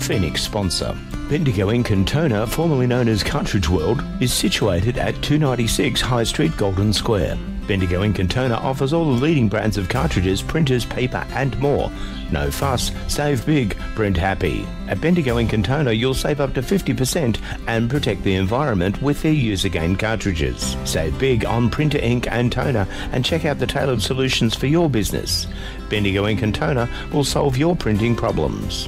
Phoenix sponsor. Bendigo Ink and Toner, formerly known as Cartridge World, is situated at 296 High Street, Golden Square. Bendigo Ink and Toner offers all the leading brands of cartridges, printers, paper and more. No fuss, save big, print happy. At Bendigo Ink and Toner you'll save up to 50% and protect the environment with their Use Again cartridges. Save big on printer ink and toner and check out the tailored solutions for your business. Bendigo Ink and Toner will solve your printing problems.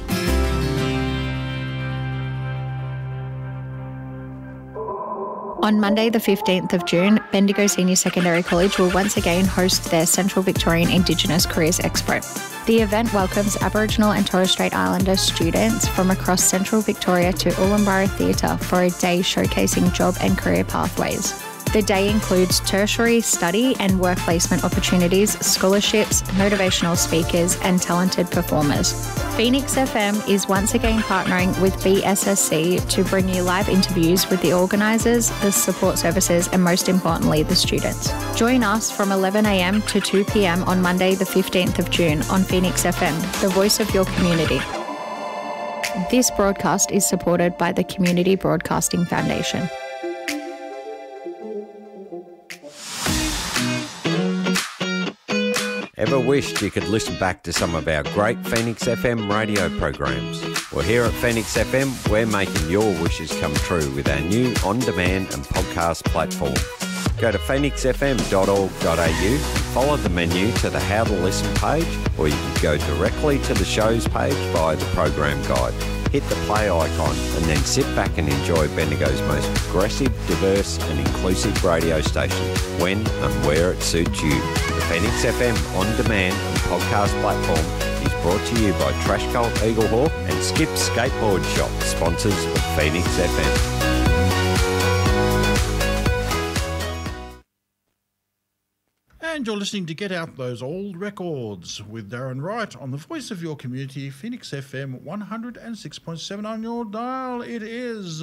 On Monday, the 15th of June, Bendigo Senior Secondary College will once again host their Central Victorian Indigenous Careers Expo. The event welcomes Aboriginal and Torres Strait Islander students from across Central Victoria to Ulambara Theatre for a day showcasing job and career pathways. The day includes tertiary study and work placement opportunities, scholarships, motivational speakers and talented performers. Phoenix FM is once again partnering with BSSC to bring you live interviews with the organisers, the support services and most importantly the students. Join us from 11 a.m. to 2 p.m. on Monday the 15th of June on Phoenix FM, the voice of your community. This broadcast is supported by the Community Broadcasting Foundation. Ever wished you could listen back to some of our great Phoenix FM radio programs? Well, here at Phoenix FM, we're making your wishes come true with our new on-demand and podcast platform. Go to phoenixfm.org.au and follow the menu to the How to Listen page, or you can go directly to the shows page via the program guide. Hit the play icon and then sit back and enjoy Bendigo's most progressive, diverse and inclusive radio station when and where it suits you. The Phoenix FM on-demand and podcast platform is brought to you by Trash Cult Eaglehawk and Skip Skateboard Shop, sponsors of Phoenix FM. And you're listening to Get Out Those Old Records with Darren Wright on the voice of your community, Phoenix FM 106.7 on your dial. It is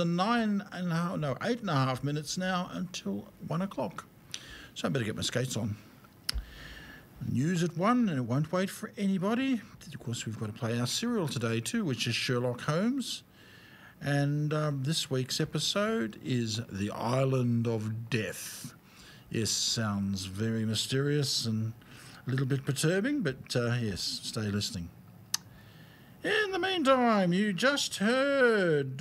8.5 minutes now until 1 o'clock. So I better get my skates on. News at 1, and it won't wait for anybody. Of course, we've got to play our serial today too, which is Sherlock Holmes. And this week's episode is The Island of Death. Yes, sounds very mysterious and a little bit perturbing, but yes, stay listening. In the meantime, you just heard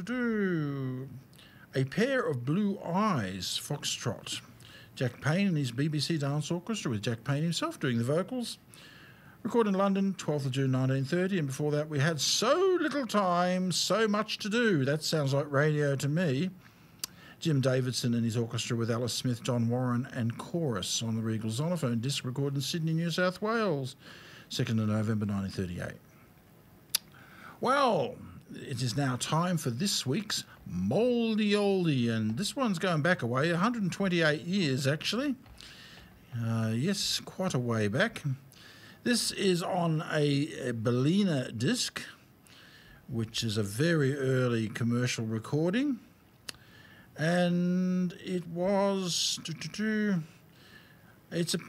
A Pair of Blue Eyes, Foxtrot. Jack Payne and his BBC Dance Orchestra, with Jack Payne himself doing the vocals. Recorded in London, 12th of June 1930, and before that we had So Little Time, So Much to Do. That sounds like radio to me. Jim Davidson and his orchestra with Alice Smith, John Warren and chorus on the Regal Zonophone disc, recorded in Sydney, New South Wales, 2nd of November 1938. Well, it is now time for this week's Mouldy Oldie, and this one's going back a way, 128 years actually. Yes, quite a way back. This is on a Bellina disc, which is a very early commercial recording. And it was it's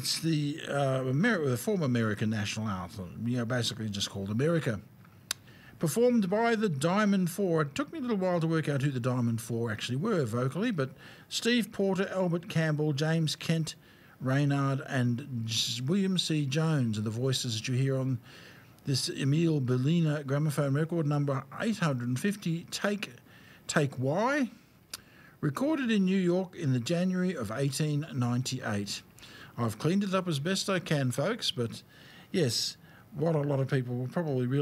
the former American national anthem, basically just called America, performed by the Diamond Four. It took me a little while to work out who the Diamond Four actually were vocally, but Steve Porter, Albert Campbell, James Kent, Reynard, and William C. Jones are the voices that you hear on this Emile Bellina gramophone record, number 850, Take Y. Recorded in New York in the January of 1898. I've cleaned it up as best I can, folks, but yes, what a lot of people will probably